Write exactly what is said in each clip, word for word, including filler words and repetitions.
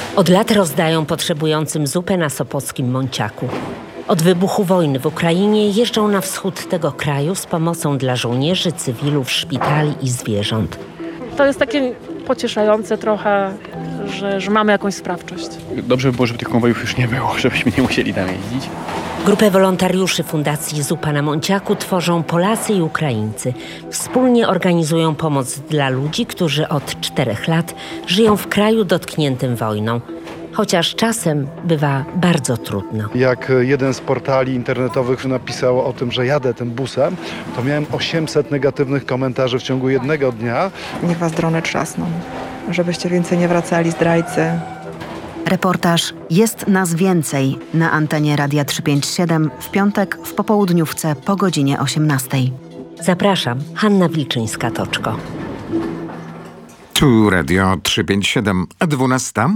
Od lat rozdają potrzebującym zupę na sopockim Monciaku. Od wybuchu wojny w Ukrainie jeżdżą na wschód tego kraju z pomocą dla żołnierzy, cywilów, szpitali i zwierząt. To jest takie pocieszające trochę, że, że mamy jakąś sprawczość. Dobrze by było, żeby tych konwojów już nie było, żebyśmy nie musieli tam jeździć. Grupę wolontariuszy Fundacji Zupa na Monciaku tworzą Polacy i Ukraińcy. Wspólnie organizują pomoc dla ludzi, którzy od czterech lat żyją w kraju dotkniętym wojną. Chociaż czasem bywa bardzo trudno. Jak jeden z portali internetowych napisał o tym, że jadę tym busem, to miałem osiemset negatywnych komentarzy w ciągu jednego dnia. Niech was drony trzasną, żebyście więcej nie wracali zdrajcy. Reportaż Jest nas więcej na antenie Radia trzysta pięćdziesiąt siedem w piątek w popołudniówce po godzinie osiemnastej. Zapraszam, Hanna Wilczyńska-Toczko. Tu Radio trzysta pięćdziesiąt siedem, dwunasta.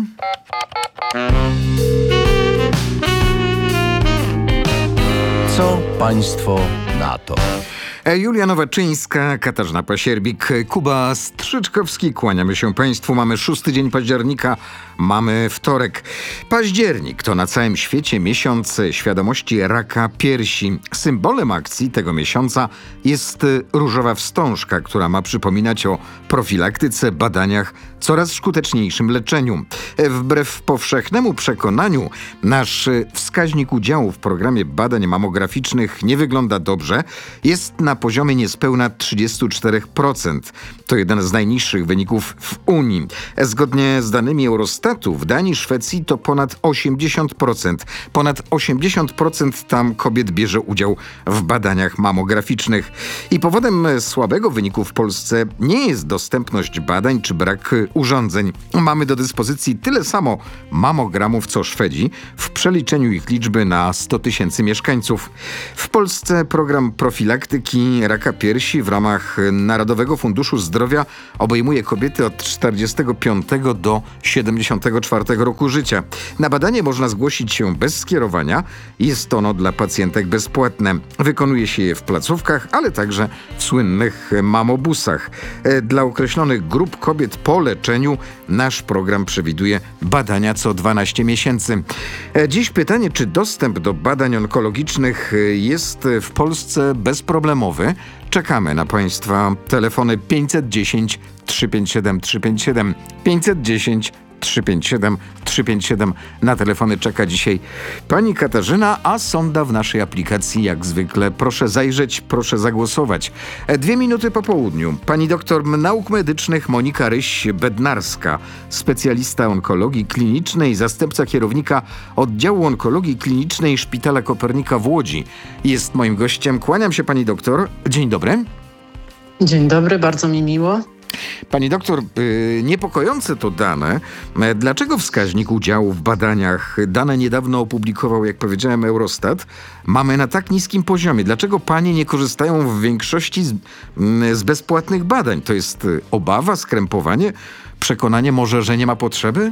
Co państwo na to? Julia Nowaczyńska, Katarzyna Pasierbik, Kuba Strzyczkowski. Kłaniamy się Państwu. Mamy szósty dzień października, mamy wtorek. Październik to na całym świecie miesiąc świadomości raka piersi. Symbolem akcji tego miesiąca jest różowa wstążka, która ma przypominać o profilaktyce, badaniach, coraz skuteczniejszym leczeniu. Wbrew powszechnemu przekonaniu, nasz wskaźnik udziału w programie badań mamograficznych nie wygląda dobrze. Jest na poziomie niespełna trzydzieści cztery procent. To jeden z najniższych wyników w Unii. Zgodnie z danymi Eurostatu w Danii, Szwecji to ponad osiemdziesiąt procent. Ponad osiemdziesiąt procent tam kobiet bierze udział w badaniach mamograficznych. I powodem słabego wyniku w Polsce nie jest dostępność badań czy brak urządzeń. Mamy do dyspozycji tyle samo mamogramów co Szwedzi w przeliczeniu ich liczby na sto tysięcy mieszkańców. W Polsce program profilaktyki raka piersi w ramach Narodowego Funduszu Zdrowia obejmuje kobiety od czterdziestego piątego do siedemdziesiątego czwartego roku życia. Na badanie można zgłosić się bez skierowania. Jest ono dla pacjentek bezpłatne. Wykonuje się je w placówkach, ale także w słynnych mamobusach. Dla określonych grup kobiet po leczeniu nasz program przewiduje badania co dwanaście miesięcy. Dziś pytanie, czy dostęp do badań onkologicznych jest w Polsce bezproblemowy? Czekamy na Państwa telefony pięćset dziesięć trzysta pięćdziesiąt siedem trzysta pięćdziesiąt siedem, pięćset dziesięć trzysta pięćdziesiąt siedem trzysta pięćdziesiąt siedem. Na telefony czeka dzisiaj pani Katarzyna, a sonda w naszej aplikacji jak zwykle. Proszę zajrzeć, proszę zagłosować. Dwie minuty po południu. Pani doktor nauk medycznych Monika Ryś-Bednarska, specjalista onkologii klinicznej, zastępca kierownika oddziału onkologii klinicznej Szpitala Kopernika w Łodzi, jest moim gościem. Kłaniam się pani doktor. Dzień dobry. Dzień dobry, bardzo mi miło. Pani doktor, yy, niepokojące to dane. Dlaczego wskaźnik udziału w badaniach, dane niedawno opublikował, jak powiedziałem, Eurostat, mamy na tak niskim poziomie? Dlaczego panie nie korzystają w większości z, z bezpłatnych badań? To jest obawa, skrępowanie, przekonanie może, że nie ma potrzeby?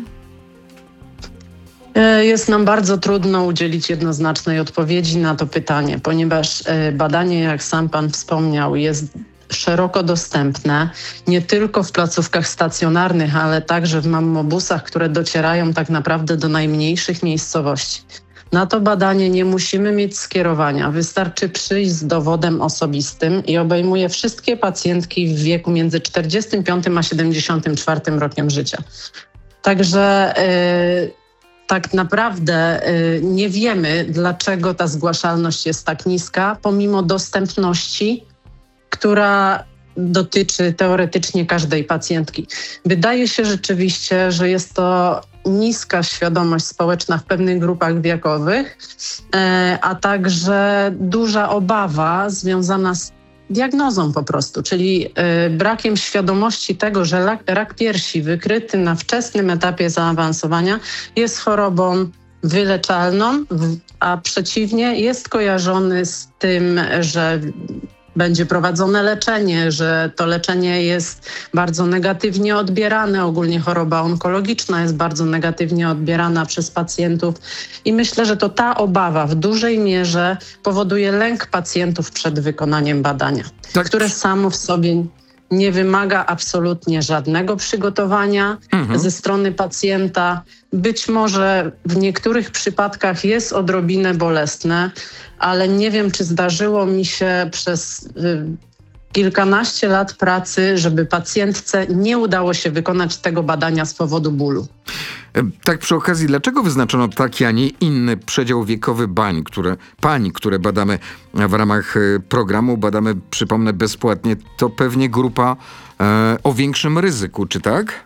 Jest nam bardzo trudno udzielić jednoznacznej odpowiedzi na to pytanie, ponieważ badanie, jak sam pan wspomniał, jest szeroko dostępne, nie tylko w placówkach stacjonarnych, ale także w mammobusach, które docierają tak naprawdę do najmniejszych miejscowości. Na to badanie nie musimy mieć skierowania, wystarczy przyjść z dowodem osobistym i obejmuje wszystkie pacjentki w wieku między czterdziestym piątym a siedemdziesiątym czwartym rokiem życia. Także yy, tak naprawdę yy, nie wiemy, dlaczego ta zgłaszalność jest tak niska, pomimo dostępności, która dotyczy teoretycznie każdej pacjentki. Wydaje się rzeczywiście, że jest to niska świadomość społeczna w pewnych grupach wiekowych, a także duża obawa związana z diagnozą po prostu, czyli brakiem świadomości tego, że rak piersi wykryty na wczesnym etapie zaawansowania jest chorobą wyleczalną, a przeciwnie jest kojarzony z tym, że będzie prowadzone leczenie, że to leczenie jest bardzo negatywnie odbierane. Ogólnie choroba onkologiczna jest bardzo negatywnie odbierana przez pacjentów i myślę, że to ta obawa w dużej mierze powoduje lęk pacjentów przed wykonaniem badania, tak, które samo w sobie nie wymaga absolutnie żadnego przygotowania Mhm. ze strony pacjenta. Być może w niektórych przypadkach jest odrobinę bolesne, ale nie wiem, czy zdarzyło mi się przez y, kilkanaście lat pracy, żeby pacjentce nie udało się wykonać tego badania z powodu bólu. E, Tak przy okazji, dlaczego wyznaczono taki, a nie inny przedział wiekowy bań, które, pań, które badamy w ramach e, programu, badamy, przypomnę, bezpłatnie, to pewnie grupa e, o większym ryzyku, czy tak?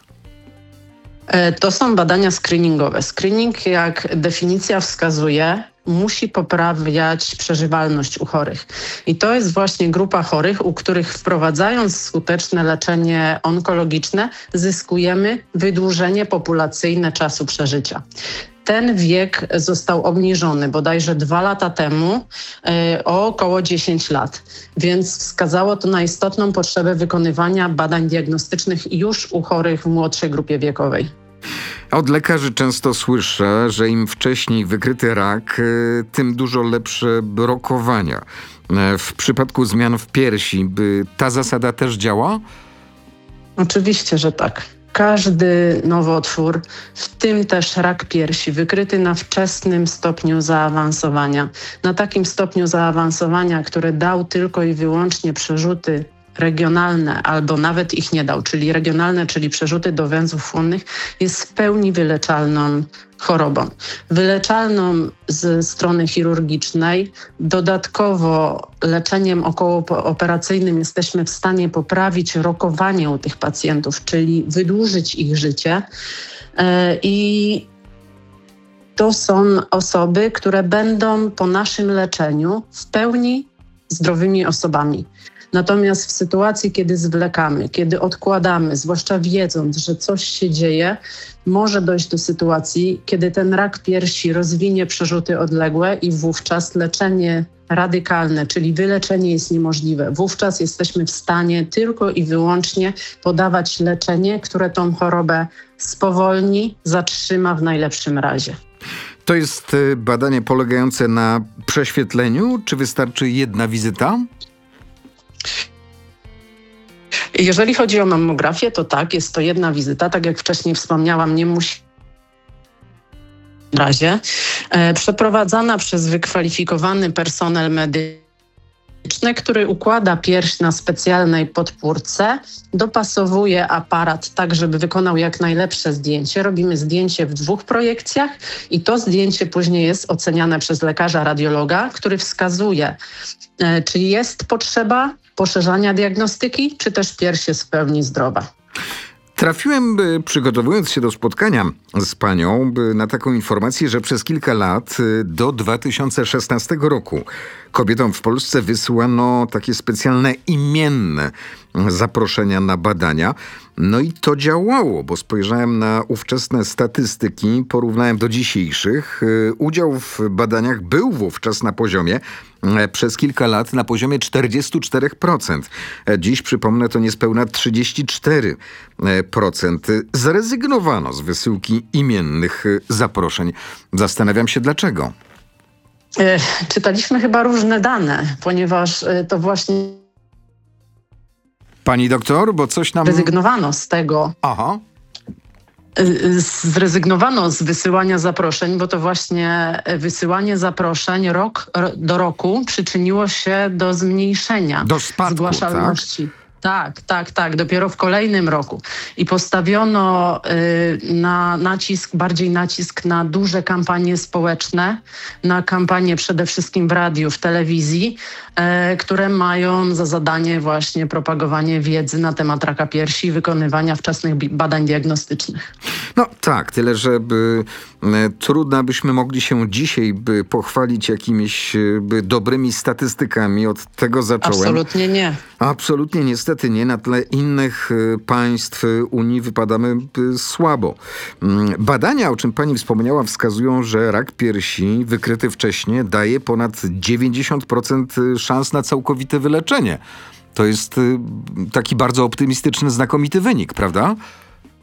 E, To są badania screeningowe. Screening, jak definicja wskazuje, musi poprawiać przeżywalność u chorych. I to jest właśnie grupa chorych, u których wprowadzając skuteczne leczenie onkologiczne, zyskujemy wydłużenie populacyjne czasu przeżycia. Ten wiek został obniżony bodajże dwa lata temu e, o około dziesięć lat, więc wskazało to na istotną potrzebę wykonywania badań diagnostycznych już u chorych w młodszej grupie wiekowej. Od lekarzy często słyszę, że im wcześniej wykryty rak, e, tym dużo lepsze rokowania. E, W przypadku zmian w piersi, by ta zasada też działa? Oczywiście, że tak. Każdy nowotwór, w tym też rak piersi, wykryty na wczesnym stopniu zaawansowania, na takim stopniu zaawansowania, który dał tylko i wyłącznie przerzuty regionalne, albo nawet ich nie dał, czyli regionalne, czyli przerzuty do węzłów chłonnych, jest w pełni wyleczalną chorobą. Wyleczalną z strony chirurgicznej. Dodatkowo leczeniem okołooperacyjnym jesteśmy w stanie poprawić rokowanie u tych pacjentów, czyli wydłużyć ich życie. E, I to są osoby, które będą po naszym leczeniu w pełni zdrowymi osobami. Natomiast w sytuacji, kiedy zwlekamy, kiedy odkładamy, zwłaszcza wiedząc, że coś się dzieje, może dojść do sytuacji, kiedy ten rak piersi rozwinie przerzuty odległe i wówczas leczenie radykalne, czyli wyleczenie jest niemożliwe. Wówczas jesteśmy w stanie tylko i wyłącznie podawać leczenie, które tą chorobę spowolni, zatrzyma w najlepszym razie. To jest e, badanie polegające na prześwietleniu, czy wystarczy jedna wizyta? Jeżeli chodzi o mammografię, to tak, jest to jedna wizyta. Tak jak wcześniej wspomniałam, nie musi w razie e, przeprowadzana przez wykwalifikowany personel medyczny, który układa pierś na specjalnej podpórce, dopasowuje aparat tak, żeby wykonał jak najlepsze zdjęcie. Robimy zdjęcie w dwóch projekcjach i to zdjęcie później jest oceniane przez lekarza radiologa, który wskazuje, e, czy jest potrzeba poszerzania diagnostyki, czy też pierś jest w pełni zdrowa. Trafiłem, by, przygotowując się do spotkania z panią, by, na taką informację, że przez kilka lat, y, do dwa tysiące szesnastego roku, kobietom w Polsce wysyłano takie specjalne imienne zaproszenia na badania. No i to działało, bo spojrzałem na ówczesne statystyki, porównałem do dzisiejszych. Y, Udział w badaniach był wówczas na poziomie, e, przez kilka lat na poziomie czterdzieści cztery procent. E, Dziś, przypomnę, to niespełna trzydzieści cztery procent. Zrezygnowano z wysyłki imiennych y, zaproszeń. Zastanawiam się dlaczego. E, Czytaliśmy chyba różne dane, ponieważ e, to właśnie Pani doktor, bo coś nam... rezygnowano z tego, Aha. e, zrezygnowano z wysyłania zaproszeń, bo to właśnie wysyłanie zaproszeń rok ro- do roku przyczyniło się do zmniejszenia Do spadku, zgłaszalności. Tak, tak, tak. Dopiero w kolejnym roku. I postawiono y, na nacisk, bardziej nacisk na duże kampanie społeczne, na kampanie przede wszystkim w radiu, w telewizji, y, które mają za zadanie właśnie propagowanie wiedzy na temat raka piersi i wykonywania wczesnych bi- badań diagnostycznych. No tak, tyle, że by, e, trudno byśmy mogli się dzisiaj by pochwalić jakimiś e, by dobrymi statystykami. Od tego zacząłem. Absolutnie nie. Absolutnie niestety nie. Na tle innych e, państw e, Unii wypadamy e, słabo. Mm, Badania, o czym pani wspomniała, wskazują, że rak piersi wykryty wcześniej daje ponad dziewięćdziesiąt procent szans na całkowite wyleczenie. To jest e, taki bardzo optymistyczny, znakomity wynik, prawda?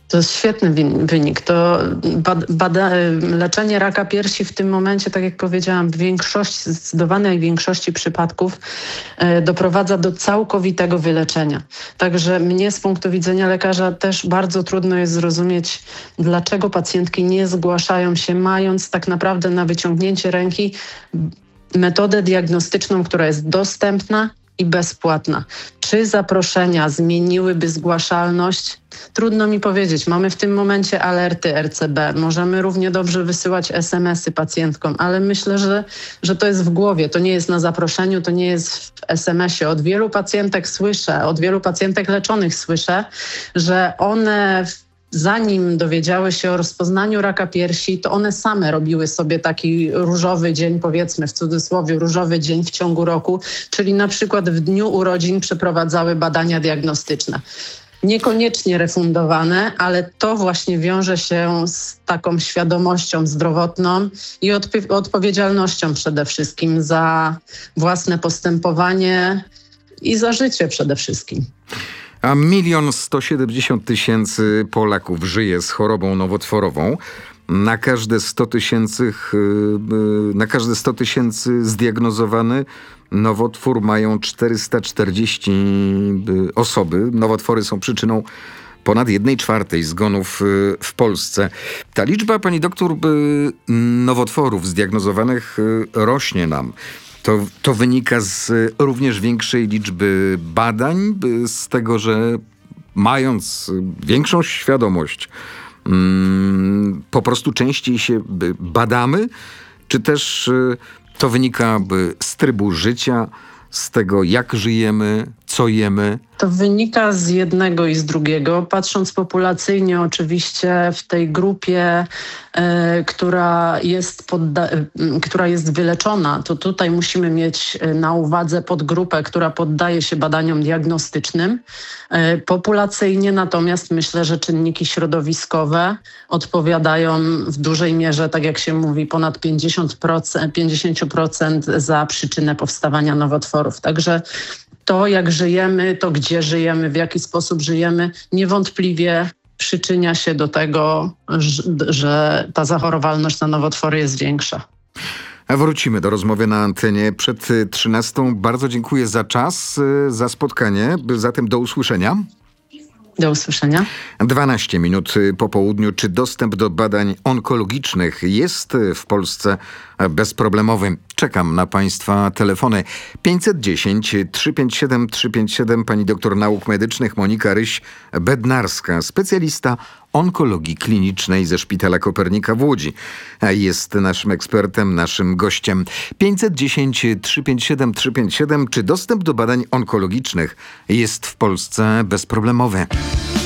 To jest świetny wynik. To bad, bada, leczenie raka piersi w tym momencie, tak jak powiedziałam, w większości, zdecydowanej większości przypadków e, doprowadza do całkowitego wyleczenia. Także mnie z punktu widzenia lekarza też bardzo trudno jest zrozumieć, dlaczego pacjentki nie zgłaszają się, mając tak naprawdę na wyciągnięcie ręki metodę diagnostyczną, która jest dostępna i bezpłatna. Czy zaproszenia zmieniłyby zgłaszalność? Trudno mi powiedzieć. Mamy w tym momencie alerty R C B. Możemy równie dobrze wysyłać es em esy pacjentkom, ale myślę, że, że to jest w głowie. To nie jest na zaproszeniu, to nie jest w es em esie. Od wielu pacjentek słyszę, od wielu pacjentek leczonych słyszę, że one zanim dowiedziały się o rozpoznaniu raka piersi, to one same robiły sobie taki różowy dzień, powiedzmy w cudzysłowie różowy dzień w ciągu roku, czyli na przykład w dniu urodzin przeprowadzały badania diagnostyczne. Niekoniecznie refundowane, ale to właśnie wiąże się z taką świadomością zdrowotną i odp- odpowiedzialnością przede wszystkim za własne postępowanie i za życie przede wszystkim. A milion sto siedemdziesiąt tysięcy Polaków żyje z chorobą nowotworową. Na każde sto tysięcy, na każde sto tysięcy zdiagnozowany nowotwór mają czterysta czterdzieści osoby. Nowotwory są przyczyną ponad jednej czwartej zgonów w Polsce. Ta liczba, pani doktor, nowotworów zdiagnozowanych rośnie nam. To, to wynika z również większej liczby badań, z tego, że mając większą świadomość, mm, po prostu częściej się badamy, czy też to wynika z trybu życia, z tego, jak żyjemy, co jemy? To wynika z jednego i z drugiego. Patrząc populacyjnie, oczywiście w tej grupie, e, która jest podda- e, która jest wyleczona, to tutaj musimy mieć na uwadze podgrupę, która poddaje się badaniom diagnostycznym. E, populacyjnie natomiast myślę, że czynniki środowiskowe odpowiadają w dużej mierze, tak jak się mówi, ponad pięćdziesiąt procent, pięćdziesiąt procent za przyczynę powstawania nowotworów. Także to, jak żyjemy, to gdzie żyjemy, w jaki sposób żyjemy, niewątpliwie przyczynia się do tego, że ta zachorowalność na nowotwory jest większa. A wrócimy do rozmowy na antenie przed trzynastą. Bardzo dziękuję za czas, za spotkanie. Zatem do usłyszenia. Do usłyszenia. dwanaście minut po południu. Czy dostęp do badań onkologicznych jest w Polsce bezproblemowy? Czekam na Państwa telefony. pięćset dziesięć trzysta pięćdziesiąt siedem trzysta pięćdziesiąt siedem. Pani doktor nauk medycznych Monika Ryś-Bednarska, specjalista onkologii klinicznej ze Szpitala Kopernika w Łodzi. Jest naszym ekspertem, naszym gościem. pięćset dziesięć trzysta pięćdziesiąt siedem trzysta pięćdziesiąt siedem. Czy dostęp do badań onkologicznych jest w Polsce bezproblemowy?